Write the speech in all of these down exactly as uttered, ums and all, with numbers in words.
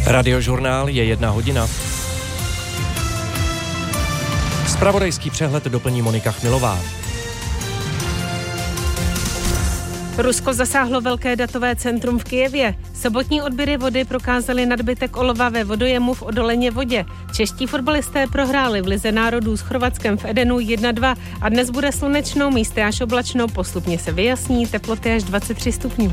Radiožurnál je jedna hodina. Zpravodajský přehled doplní Monika Chmilová. Rusko zasáhlo velké datové centrum v Kyjevě. Sobotní odběry vody prokázaly nadbytek olova ve vodojemu v Odoleně vodě. Čeští fotbalisté prohráli v Lize národů s Chorvatskem v Edenu jedna dva a dnes bude slunečno, místy až oblačno, postupně se vyjasní, teploty až dvacet tři stupňů.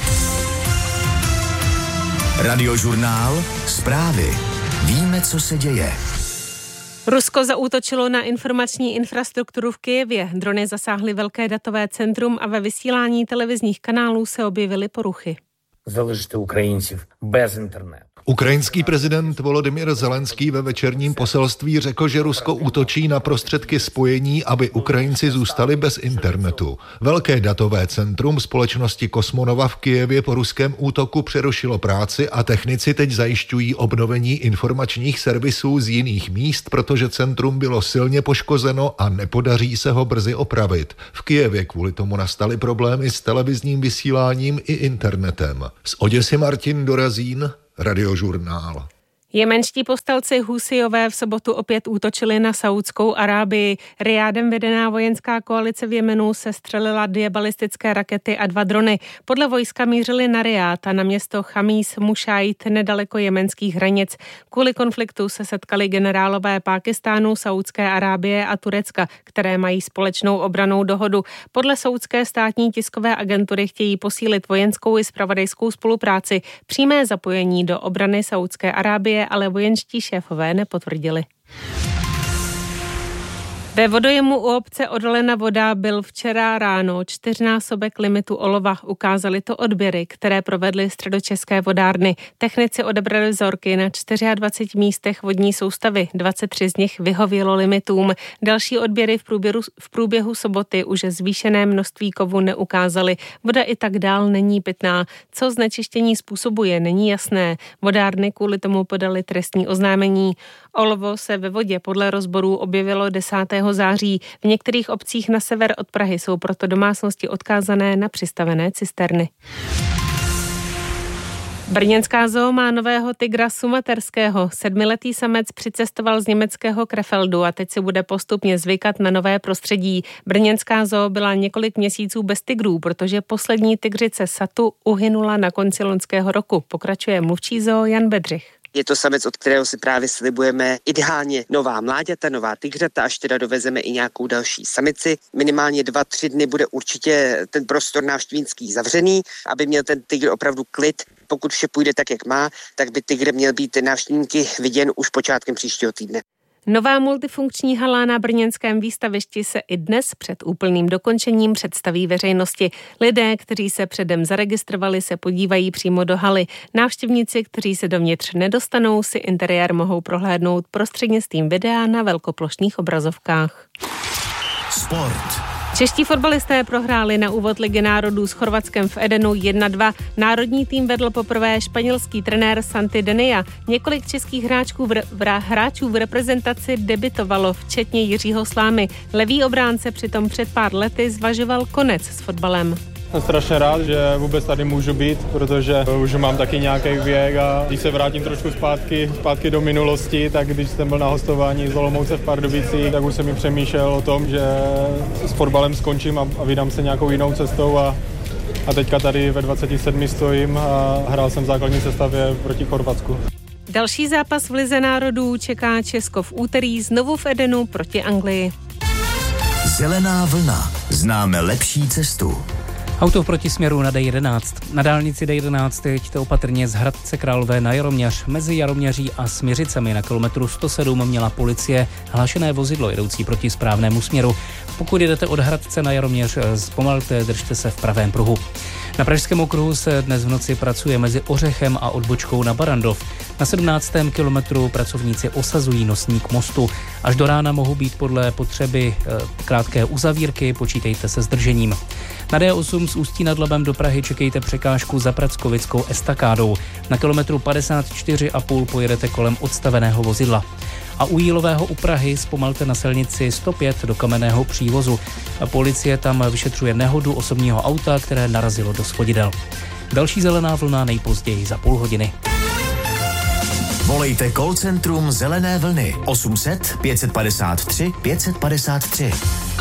Radiožurnál, zprávy. Víme, co se děje. Rusko zaútočilo na informační infrastrukturu v Kyjevě. Drony zasáhly velké datové centrum a ve vysílání televizních kanálů se objevily poruchy. Залишити українців без інтернету. Ukrajinský prezident Volodymyr Zelenský ve večerním poselství řekl, že Rusko útočí na prostředky spojení, aby Ukrajinci zůstali bez internetu. Velké datové centrum společnosti Kosmonova v Kyjevě po ruském útoku přerušilo práci a technici teď zajišťují obnovení informačních servisů z jiných míst, protože centrum bylo silně poškozeno a nepodaří se ho brzy opravit. V Kyjevě kvůli tomu nastaly problémy s televizním vysíláním i internetem. Z Oděsy Martin Dorazín, Radiožurnál. Jemenští povstalci Husijové v sobotu opět útočili na Saúdskou Arábii. Rijádem vedená vojenská koalice v Jemenu sestřelila dvě balistické rakety a dva drony. Podle vojska mířili na Rijád a na město Chamís Mušajt nedaleko jemenských hranic. Kvůli konfliktu se setkali generálové Pákistánu, Saúdské Arábie a Turecka, které mají společnou obrannou dohodu. Podle saúdské státní tiskové agentury chtějí posílit vojenskou i zpravodajskou spolupráci. Přímé zapojení do obrany Saúdské Arábie ale vojenští šéfové nepotvrdili. Ve vodojemu u obce Odolena voda byl včera ráno čtyřnásobek limitu olova. Ukázaly to odběry, které provedly středočeské vodárny. Technici odebrali vzorky na dvaceti čtyřech místech vodní soustavy. dvacet tři z nich vyhovělo limitům. Další odběry v průběhu, v průběhu soboty už zvýšené množství kovu neukázaly. Voda i tak dál není pitná. Co znečištění způsobuje, není jasné. Vodárny kvůli tomu podali trestní oznámení. Olovo se ve vodě podle rozborů objevilo desátého září. V některých obcích na sever od Prahy jsou proto domácnosti odkázané na přistavené cisterny. Brněnská zoo má nového tygra sumaterského. Sedmiletý samec přicestoval z německého Krefeldu a teď si bude postupně zvykat na nové prostředí. Brněnská zoo byla několik měsíců bez tygrů, protože poslední tygřice Satu uhynula na konci loňského roku. Pokračuje mluvčí zoo Jan Bedřich. Je to samec, od kterého si právě slibujeme ideálně nová mláďata, nová tygřata, až teda dovezeme i nějakou další samici. Minimálně dva, tři dny bude určitě ten prostor návštěvnický zavřený, aby měl ten tygr opravdu klid. Pokud vše půjde tak, jak má, tak by tygr měl být návštěvníky viděn už počátkem příštího týdne. Nová multifunkční hala na brněnském výstavišti se i dnes před úplným dokončením představí veřejnosti. Lidé, kteří se předem zaregistrovali, se podívají přímo do haly. Návštěvníci, kteří se dovnitř nedostanou, si interiér mohou prohlédnout prostřednictvím videa na velkoplošných obrazovkách. Sport. Čeští fotbalisté prohráli na úvod Ligy národů s Chorvatskem v Edenu jedna dva. Národní tým vedl poprvé španělský trenér Santi Denia. Několik českých hráčů v, v, hráčů v reprezentaci debutovalo, včetně Jiřího Slámy. Levý obránce přitom před pár lety zvažoval konec s fotbalem. Jsem strašně rád, že vůbec tady můžu být, protože už mám taky nějaký věk a když se vrátím trošku zpátky, zpátky do minulosti, tak když jsem byl na hostování z Olomouce v Pardubicích, tak už jsem mi přemýšlel o tom, že s fotbalem skončím a, a vydám se nějakou jinou cestou a, a teďka tady ve dvaceti sedmi stojím a hrál jsem v základní sestavě proti Chorvatsku. Další zápas v Lize národů čeká Česko v úterý znovu v Edenu proti Anglii. Zelená vlna. Známe lepší cestu. Auto v protisměru na D jedenáct. Na dálnici D jedenáct jeďte opatrně z Hradce Králové na Jaroměř. Mezi Jaroměří a Smiřicemi na kilometru sto sedm měla policie hlášené vozidlo jedoucí proti správnému směru. Pokud jedete od Hradce na Jaroměř, zpomalte, držte se v pravém pruhu. Na Pražském okruhu se dnes v noci pracuje mezi Ořechem a odbočkou na Barandov. Na sedmnáctém kilometru pracovníci osazují nosník mostu. Až do rána mohou být podle potřeby e, krátké uzavírky, počítejte se zdržením. Na D osm z Ústí nad Labem do Prahy čekejte překážku za Prackovickou estakádou. Na kilometru padesát čtyři a půl pojedete kolem odstaveného vozidla. A u Jílového u Prahy zpomalte na silnici sto pět do kamenného přívozu. Policie tam vyšetřuje nehodu osobního auta, které narazilo do svodidel. Další zelená vlna nejpozději za půl hodiny. Volejte call centrum Zelené vlny osm set pět padesát tři pět padesát tři.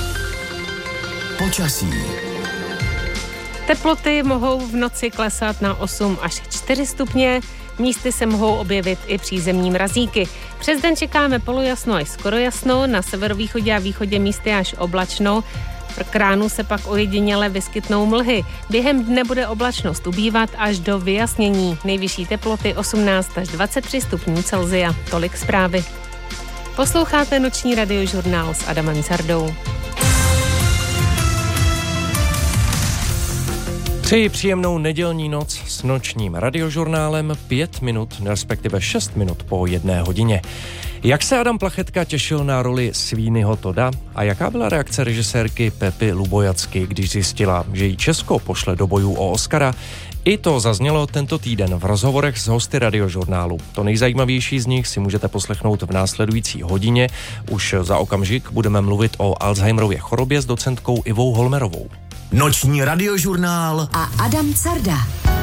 Počasí. Teploty mohou v noci klesat na osm až čtyři stupně, místy se mohou objevit i přízemní mrazíky. Přes den čekáme polojasno až skoro jasno, na severovýchodě a východě místy až oblačno. K ránu se pak ojediněle vyskytnou mlhy. Během dne bude oblačnost ubývat až do vyjasnění. Nejvyšší teploty osmnáct až dvacet tři stupňů Celsia. Tolik zprávy. Posloucháte noční radiožurnál s Adamem Cardou. Přeji příjemnou nedělní noc s nočním radiožurnálem pět minut, respektive šest minut po jedné hodině. Jak se Adam Plachetka těšil na roli Sweeneyho Todda a jaká byla reakce režisérky Pepy Lubojacky, když zjistila, že jí Česko pošle do bojů o Oscara? I to zaznělo tento týden v rozhovorech s hosty radiožurnálu. To nejzajímavější z nich si můžete poslechnout v následující hodině. Už za okamžik budeme mluvit o Alzheimerově chorobě s docentkou Ivou Holmerovou. Noční radiožurnál a Adam Carda.